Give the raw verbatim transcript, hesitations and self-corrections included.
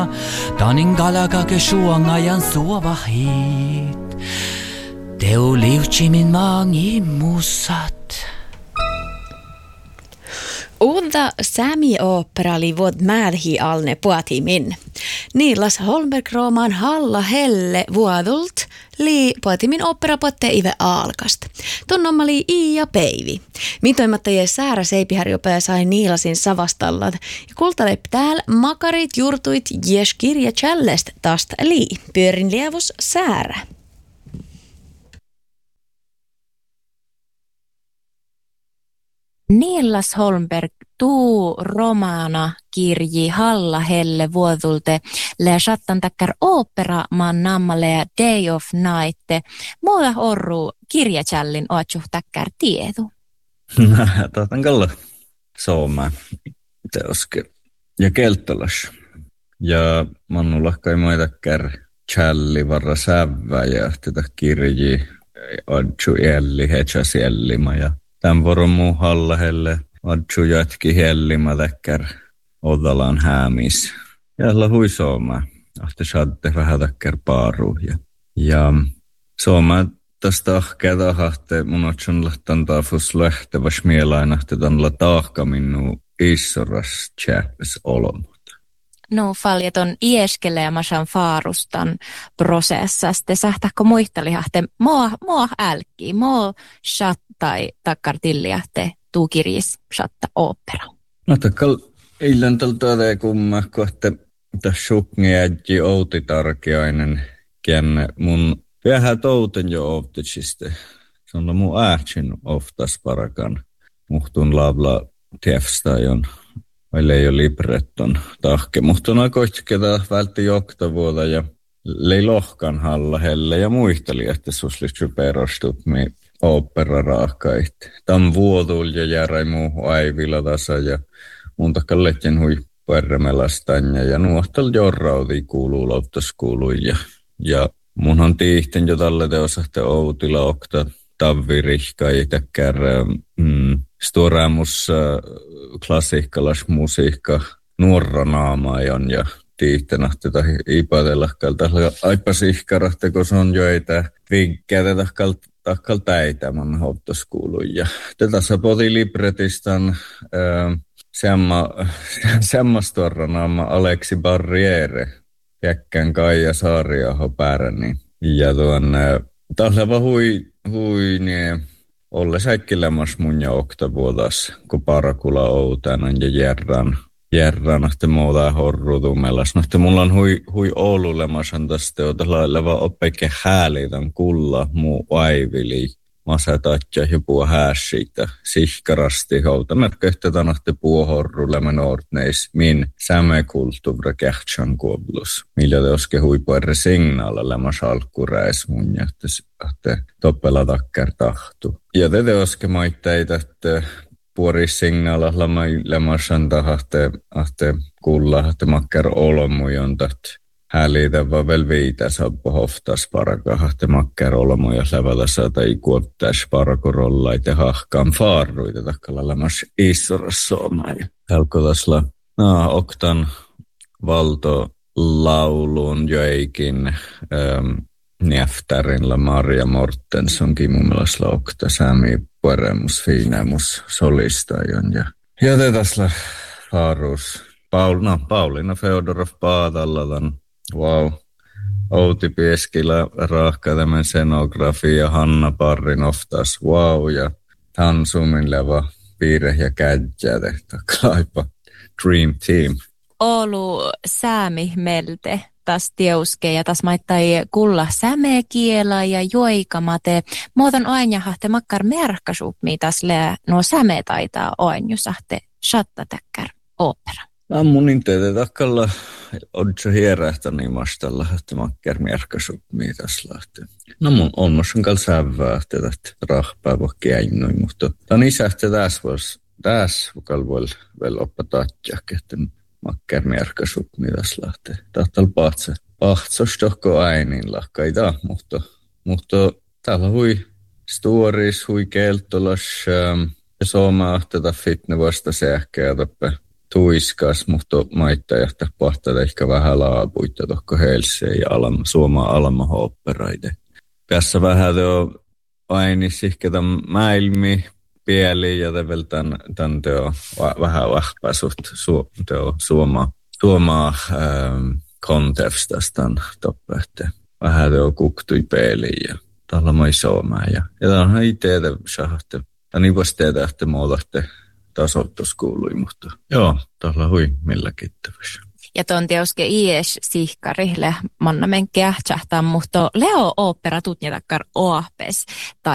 Tanin galakake suongajan suovahit. Teu liutsimin maangi mussat. Uutta Sami-opera oli vuod määdhi alne puatimin. Niilas Holmberg-roomaan Halla Helle vuodult lii puatimin operapotte ive alkast. Tunnoma lii I ja Peivi. Mitoimatta jee säärä seipihärjopää sai Niilasin savastallat. Ja kultalepp täällä makarit jurtuit jes kirja challest tast lii. Pyörin lievus säärä. Niilas Holmberg tuu romaana kirji Halla Helle vuodulte le sattan takkar opera man nammale Day of Night. Mulla orru kirjachallin oatsuh takkar tietu. Tahtan kalla sooma teoske ja kelttalas. Ja mannulla kai moi takkar challi varra sävä ja tätä kirji oatsu elli hechas ellima ja tämän vuoron muu Halla Helle adju jatki hellimä täkkär odalan häämis. Jällä hui sooma. Ahte saatte vähän täkkär paaru. Ja, ja sooma tästä ahkea tahte mun otsun lahtan taafus lähtevä mielain ahte tanla taahka minnu issoras tjääpes olomut. No faljeton ieskele ja masan faarustan prosessasta. Sähtäkö muistalihahte mua, mua älkki, mua shattai takkar tilliahte tuu kirjis shatta opera. No takkal eilen tältä kumma kohta tässä sukni ädji Outi Tarkiainen kenne mun vähän touten jo oftitsiste. Se on mun ähtsin oftas parakan muhtun lavla tiefstajon. Meillä ei ole libretton tahke, mutta on koitkeita vältti joktavuota ja lei lohkan Halla Helle ja muisteli, että suslitsu perostut mi opera raakait. Tam vuotul ja järäi muu aivilla tasa ja mun takka letjen hui perremelastanja ja nuohtal jorrauti kuuluu loptas kuului ja, ja mun on tiihten jo tälle teosahte Outila okta tavvirihkai täkkär mm, storamus klassikkalas musiikka nuorranaamajon ja tiihtenahti tai ipadellahkal tällä aipasihkarahte, kun se on joita vinkkää tahkal tahkal täitä man hoptas kuului ja tätä sapoti libretistan äh, semma semma storranaama Aleksi Barriere jäkkän Kaija Saariaho pääräni ja tuon äh, tällä hui hui ne olle säikkilämas mun ja oktavuotas, kun parakula outänan ja järran. Järran, että muuta horrutumelas. No, että mulla on hui, hui Oululemasan tästä, jota lailla oppeikke häälitän kulla muu aivili. Masatatja ja puu hääsiitä sihkarasti houtamät köhtetään, että puu horrulema noortneis min sämekulttuura kähtsän kuoblus. Millä te oske huipuerre signaala lemas alkuräis mun ja että toppela takkar tahtu. Ja te te oske maitteita, että puori signaala lemasan tahte, että kulla, että makkar olomujon tahti. Häälitä vaan vielä viitä saappa hoftas paraka, että makkar olomuja lävällä saata ikuottais parakorolla, että hahkaan faaruita takkalla lämmäs issorassooma. Helkotasla, no, oktan valto lauluun joikin ähm, Neftärinla Maria Mortensonkin mun mielestä okta Sami Pueremus Fiinemus solistajon ja ja tätäsla faarus. Paul, no, Pauliina Feodorov Paatalladan. Wow. Outi Pieskilä, Raahka tämän scenografia, Hanna Parrinovtas, wow, ja Tansumin leva, piirre ja kädjä, tehtä, klaipa, dream team. Oulu Säämi melte, tas tieuske ja tas maittai kulla sämekiela ja joikamate. Muotan oenjahahte makkar merkkasupmi tas le no säme taitaa oenjusahte shattatäkkär opera. Ammunin teitä takkalla odso hierähtäni mastalla, että makkar merkkasupmi tas lähtee. No mun on musta kal sävää, että rahpää vaikka äinnoin, mutta tämän isähtä tässä vois, tässä kal voi vielä oppatatja, että makkar merkkasupmi tas lähtee. Tahtal pahtsa. Pahtsos tohko äinin lahkaita, mutta, mutta täällä hui stories, hui keltolas, ja sooma tätä fitne vasta sähkeä toppe. tuiskas, mutta maittaa johtaa pohtaa ehkä vähän laapuita tohko Helseen ja alama, Suomen Alma-operaide. Tässä vähän tuo ainis ehkä tämän mäilmi pieli ja tevel tämän, tämän teo vähän vahpaisuut su, Suoma, Suoma ähm, kontefstastan toppehte. Vähän teo kuktui peeliin ja tällä moi Suomea. Ja, ja tämä on itse sahte. Tämä on teetä, että muodotte tasoitus kuului, mutta joo, tällä hui millä kiittävyys. Ja tuon teoske ies sihkari le manna menkeä tjahtaa, mutta Leo opera tutnjatakkar oapes.